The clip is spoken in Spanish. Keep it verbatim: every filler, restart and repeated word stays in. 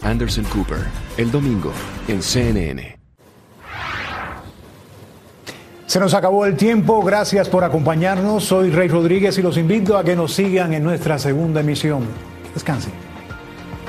Anderson Cooper, el domingo en C N N. Se nos acabó el tiempo, gracias por acompañarnos. Soy Rey Rodríguez y los invito a que nos sigan en nuestra segunda emisión. Descansen.